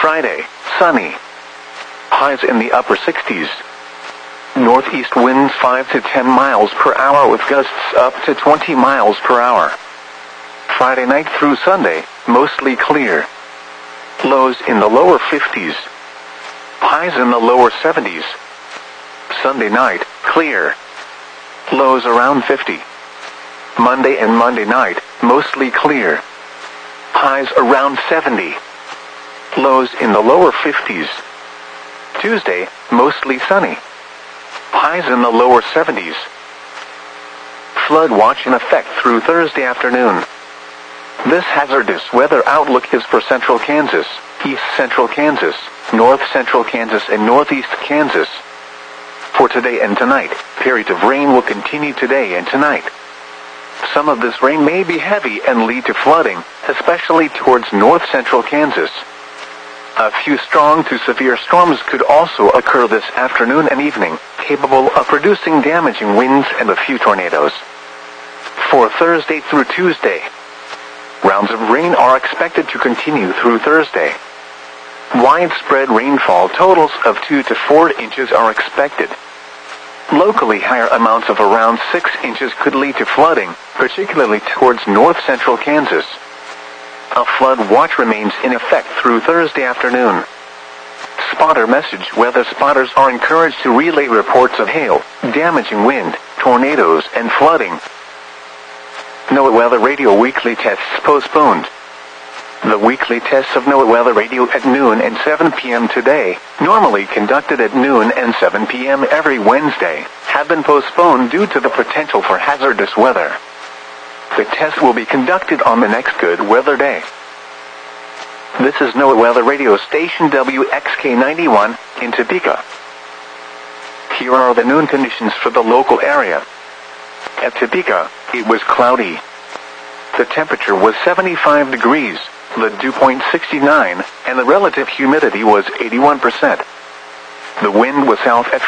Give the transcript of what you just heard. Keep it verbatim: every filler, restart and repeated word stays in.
Friday, sunny. Highs in the upper sixties. Northeast winds five to ten miles per hour with gusts up to twenty miles per hour. Friday night through Sunday, mostly clear. Lows in the lower fifties. Highs in the lower seventies. Sunday night, clear. Lows around fifty. Monday and Monday night, mostly clear. Highs around seventy. Lows in the lower fifties. Tuesday, mostly sunny. Highs in the lower seventies. Flood watch in effect through Thursday afternoon. This hazardous weather outlook is for central Kansas, east central Kansas, north central Kansas, and northeast Kansas. For today and tonight, periods of rain will continue today and tonight. Some of this rain may be heavy and lead to flooding, especially towards north central Kansas. A few strong to severe storms could also occur this afternoon and evening, capable of producing damaging winds and a few tornadoes. For Thursday through Tuesday, rounds of rain are expected to continue through Thursday. Widespread rainfall totals of two to four inches are expected. Locally, higher amounts of around six inches could lead to flooding, particularly towards north central Kansas. A flood watch remains in effect through Thursday afternoon. Spotter message: weather spotters are encouraged to relay reports of hail, damaging wind, tornadoes, and flooding. NOAA Weather Radio weekly tests postponed. The weekly tests of NOAA Weather Radio at noon and seven p.m. today, normally conducted at noon and seven p.m. every Wednesday, have been postponed due to the potential for hazardous weather. The test will be conducted on the next good weather day. This is NOAA Weather Radio Station W X K ninety-one in Topeka. Here are the noon conditions for the local area. At Topeka, it was cloudy. The temperature was seventy-five degrees, the dew point sixty-nine, and the relative humidity was eighty-one percent. The wind was south at